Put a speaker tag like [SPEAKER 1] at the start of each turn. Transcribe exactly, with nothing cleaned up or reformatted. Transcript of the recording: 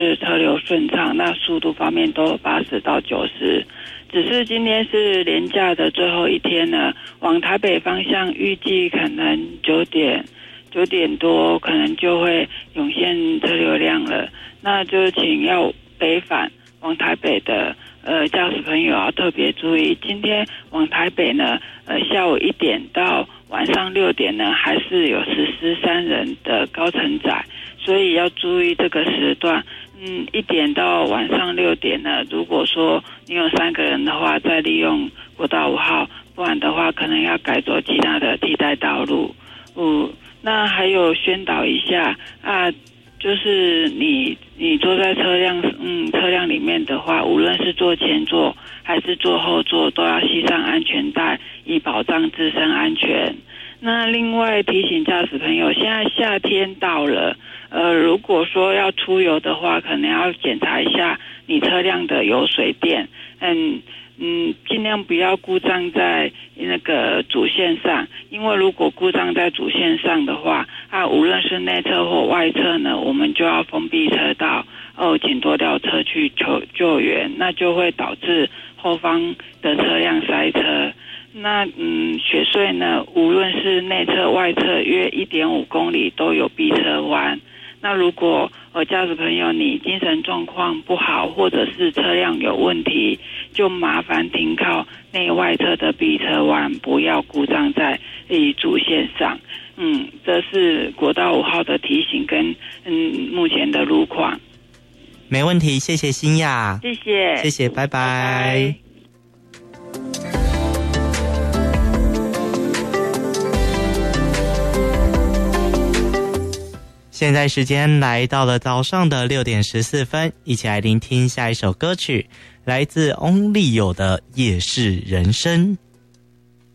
[SPEAKER 1] 是车流顺畅，那速度方面都有八十到九十。只是今天是连假的最后一天呢，往台北方向预计可能九点九点多可能就会涌现车流量了。那就请要北返往台北的呃驾驶朋友要特别注意，今天往台北呢，呃下午一点到晚上六点呢，还是有实施三人的高承载，所以要注意这个时段。嗯，一点到晚上六点呢，如果说你有三个人的话，再利用国道五号，不然的话可能要改走其他的替代道路。嗯，那还有宣导一下啊，就是你你坐在车辆嗯车辆里面的话，无论是坐前座还是坐后座，都要系上安全带，以保障自身安全。那另外提醒驾驶朋友，现在夏天到了，呃，如果说要出游的话，可能要检查一下你车辆的油水电，嗯嗯，尽量不要故障在那个主线上，因为如果故障在主线上的话，啊，无论是内侧或外侧呢，我们就要封闭车道，哦，请多调车去求救援，那就会导致后方的车辆塞车。那嗯，雪隧呢，无论是内侧外侧约 一点五公里都有避车弯。那如果呃驾驶朋友你精神状况不好，或者是车辆有问题，就麻烦停靠内外侧的避车弯，不要故障在主线上。嗯，这是国道五号的提醒跟嗯目前的路况。
[SPEAKER 2] 没问题，谢谢欣雅，
[SPEAKER 1] 谢谢，
[SPEAKER 2] 谢谢，拜拜。拜拜。现在时间来到了早上的六点十四分，一起来聆听下一首歌曲，来自翁立友的《夜市人生》。